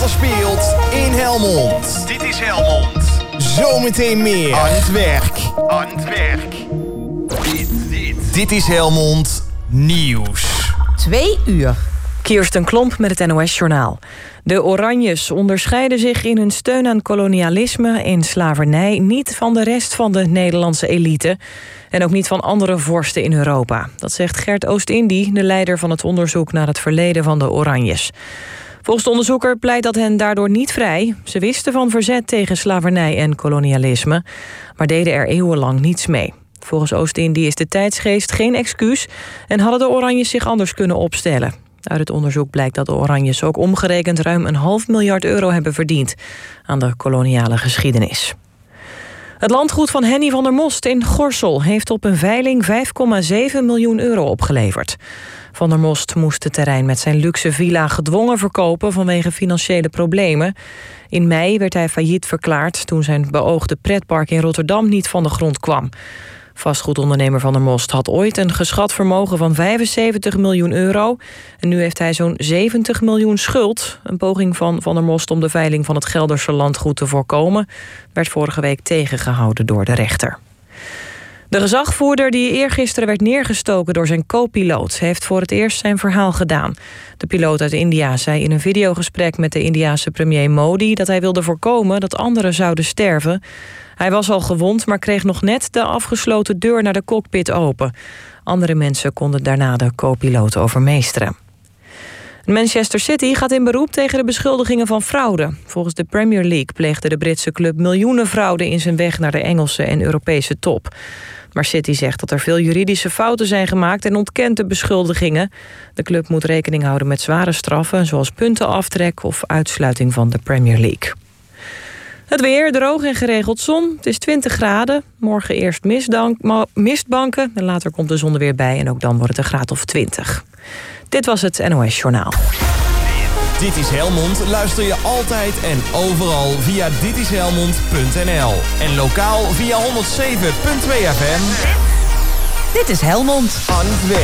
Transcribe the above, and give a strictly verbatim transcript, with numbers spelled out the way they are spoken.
wat er speelt in Helmond. Dit is Helmond. Zometeen meer aan het werk. Aan het werk. Dit, dit. Dit is Helmond Nieuws. Twee uur. Kirsten Klomp met het N O S-journaal. De Oranjes onderscheiden zich in hun steun aan kolonialisme en slavernij niet van de rest van de Nederlandse elite en ook niet van andere vorsten in Europa. Dat zegt Gert Oost-Indie, de leider van het onderzoek naar het verleden van de Oranjes. Volgens de onderzoeker pleit dat hen daardoor niet vrij. Ze wisten van verzet tegen slavernij en kolonialisme, maar deden er eeuwenlang niets mee. Volgens Oost-Indie is de tijdsgeest geen excuus en hadden de Oranjes zich anders kunnen opstellen. Uit het onderzoek blijkt dat de Oranjes ook omgerekend ruim een half miljard euro hebben verdiend aan de koloniale geschiedenis. Het landgoed van Henny van der Most in Gorssel heeft op een veiling vijf komma zeven miljoen euro opgeleverd. Van der Most moest het terrein met zijn luxe villa gedwongen verkopen vanwege financiële problemen. In mei werd hij failliet verklaard toen zijn beoogde pretpark in Rotterdam niet van de grond kwam. Vastgoedondernemer Van der Most had ooit een geschat vermogen van vijfenzeventig miljoen euro. En nu heeft hij zo'n zeventig miljoen schuld. Een poging van Van der Most om de veiling van het Gelderse landgoed te voorkomen werd vorige week tegengehouden door de rechter. De gezagvoerder die eergisteren werd neergestoken door zijn co-piloot heeft voor het eerst zijn verhaal gedaan. De piloot uit India zei in een videogesprek met de Indiase premier Modi dat hij wilde voorkomen dat anderen zouden sterven. Hij was al gewond, maar kreeg nog net de afgesloten deur naar de cockpit open. Andere mensen konden daarna de co-piloot overmeesteren. Manchester City gaat in beroep tegen de beschuldigingen van fraude. Volgens de Premier League pleegde de Britse club miljoenen fraude in zijn weg naar de Engelse en Europese top. Maar City zegt dat er veel juridische fouten zijn gemaakt en ontkent de beschuldigingen. De club moet rekening houden met zware straffen, zoals puntenaftrek of uitsluiting van de Premier League. Het weer, droog en geregeld zon. Het is twintig graden. Morgen eerst mistdank, mistbanken. En later komt de zon er weer bij en ook dan wordt het een graad of twintig. Dit was het N O S-journaal. Dit is Helmond. Luister je altijd en overal via dit is helmond punt n l. En lokaal via honderdzeven komma twee F M. Dit is Helmond. Aan het werk.